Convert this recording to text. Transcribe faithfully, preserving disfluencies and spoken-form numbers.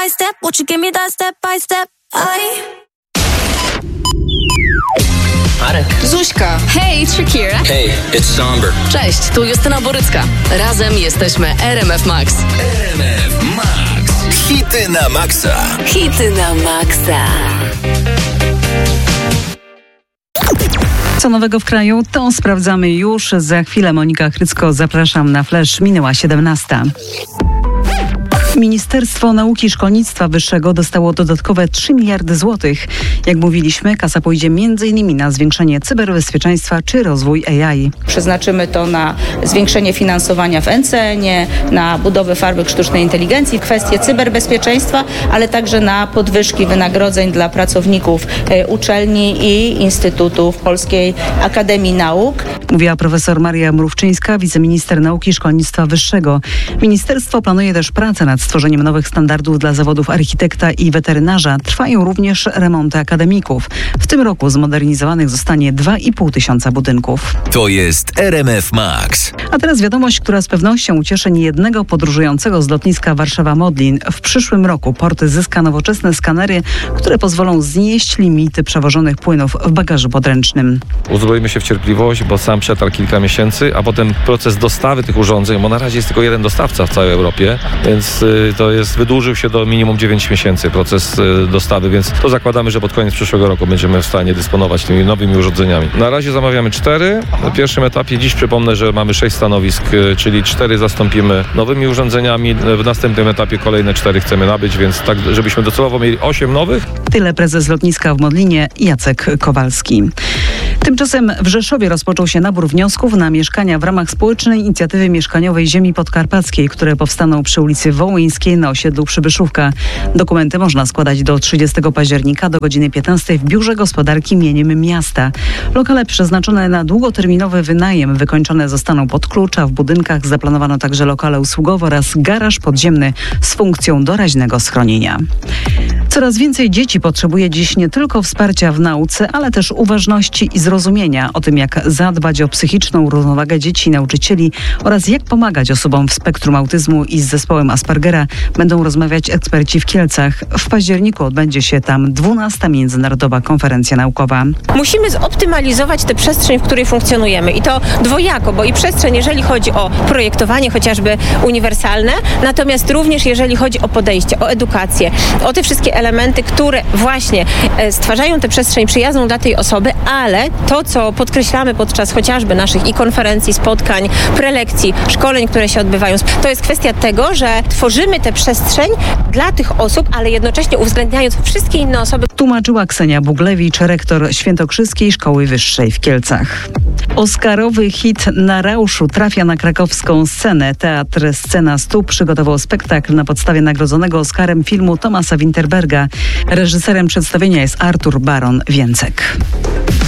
by step? Won't you give me that step by step? I... Marek. Zuśka. Hej, it's Shakira. Hey, it's Somber. Cześć, tu Justyna Borycka. Razem jesteśmy R M F Max. R M F Max. Hity na maksa. Hity na maksa. Co nowego w kraju, to sprawdzamy już za chwilę. Monika Chrycko, zapraszam na Flash. Minęła siedemnasta. Ministerstwo Nauki i Szkolnictwa Wyższego dostało dodatkowe trzy miliardy złotych. Jak mówiliśmy, kasa pójdzie między innymi na zwiększenie cyberbezpieczeństwa czy rozwój A I. Przeznaczymy to na zwiększenie finansowania w N C N ie, na budowę fabryk sztucznej inteligencji, kwestie cyberbezpieczeństwa, ale także na podwyżki wynagrodzeń dla pracowników uczelni i instytutów Polskiej Akademii Nauk. Mówiła profesor Maria Mrówczyńska, wiceminister Nauki i Szkolnictwa Wyższego. Ministerstwo planuje też pracę nad stworzeniem nowych standardów dla zawodów architekta i weterynarza. Trwają również remonty akademików. W tym roku zmodernizowanych zostanie dwa i pół tysiąca budynków. To jest R M F Max. A teraz wiadomość, która z pewnością ucieszy niejednego podróżującego z lotniska Warszawa-Modlin. W przyszłym roku port zyska nowoczesne skanery, które pozwolą znieść limity przewożonych płynów w bagażu podręcznym. Uzbroimy się w cierpliwość, bo sam przetarł kilka miesięcy, a potem proces dostawy tych urządzeń, bo na razie jest tylko jeden dostawca w całej Europie, więc y, to jest, wydłużył się do minimum dziewięć miesięcy proces y, dostawy, więc to zakładamy, że pod koniec przyszłego roku będziemy w stanie dysponować tymi nowymi urządzeniami. Na razie zamawiamy cztery. Na pierwszym etapie dziś przypomnę, że mamy sześć stanowisk, y, czyli cztery zastąpimy nowymi urządzeniami. W następnym etapie kolejne cztery chcemy nabyć, więc tak, żebyśmy docelowo mieli osiem nowych. Tyle prezes lotniska w Modlinie Jacek Kowalski. Tymczasem w Rzeszowie rozpoczął się nabór wniosków na mieszkania w ramach społecznej inicjatywy mieszkaniowej Ziemi Podkarpackiej, które powstaną przy ulicy Wołyńskiej na osiedlu Przybyszówka. Dokumenty można składać do trzydziestego października do godziny piętnastej w Biurze Gospodarki mieniem miasta. Lokale przeznaczone na długoterminowy wynajem wykończone zostaną pod klucz, a w budynkach zaplanowano także lokale usługowe oraz garaż podziemny z funkcją doraźnego schronienia. Coraz więcej dzieci potrzebuje dziś nie tylko wsparcia w nauce, ale też uważności i zrozumienia. O tym, jak zadbać o psychiczną równowagę dzieci i nauczycieli oraz jak pomagać osobom w spektrum autyzmu i z zespołem Aspergera, będą rozmawiać eksperci w Kielcach. W październiku odbędzie się tam dwunasta Międzynarodowa Konferencja Naukowa. Musimy zoptymalizować tę przestrzeń, w której funkcjonujemy i to dwojako, bo i przestrzeń, jeżeli chodzi o projektowanie chociażby uniwersalne, natomiast również jeżeli chodzi o podejście, o edukację, o te wszystkie elementy, które właśnie stwarzają tę przestrzeń przyjazną dla tej osoby, ale to, co podkreślamy podczas chociażby naszych i konferencji, spotkań, prelekcji, szkoleń, które się odbywają, to jest kwestia tego, że tworzymy tę przestrzeń dla tych osób, ale jednocześnie uwzględniając wszystkie inne osoby. Tłumaczyła Ksenia Buglewicz, rektor Świętokrzyskiej Szkoły Wyższej w Kielcach. Oscarowy hit Na rauszu trafia na krakowską scenę. Teatr Scena stu przygotował spektakl na podstawie nagrodzonego Oscarem filmu Thomasa Winterberga. Reżyserem przedstawienia jest Artur Baron Więcek.